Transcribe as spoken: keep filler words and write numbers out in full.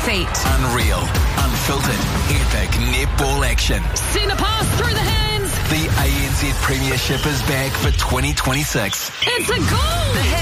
feet. Unreal, unfiltered, epic netball action. Send a pass through the hands. The A N Z Premiership is back for twenty twenty-six. It's a goal. The